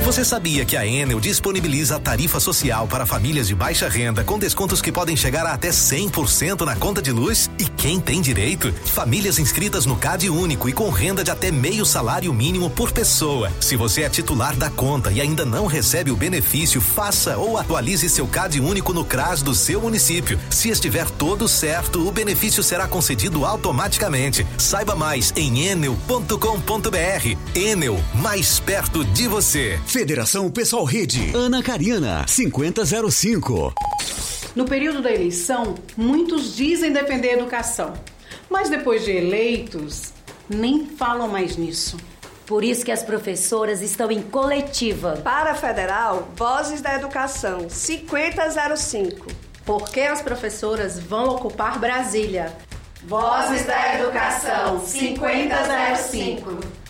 Você sabia que a Enel disponibiliza a tarifa social para famílias de baixa renda com descontos que podem chegar a até 100% na conta de luz? E quem tem direito? Famílias inscritas no CAD único e com renda de até meio salário mínimo por pessoa. Se você é titular da conta e ainda não recebe o benefício, faça ou atualize seu CAD único no CRAS do seu município. Se estiver tudo certo, o benefício será concedido automaticamente. Saiba mais em enel.com.br. Enel, mais perto de você. Federação Pessoal Rede. Ana Cariana, 5005. No período da eleição, muitos dizem defender a educação, mas depois de eleitos, nem falam mais nisso. Por isso que as professoras estão em coletiva. Para a Federal, Vozes da Educação, 5005. Porque as professoras vão ocupar Brasília. Vozes da Educação, 5005.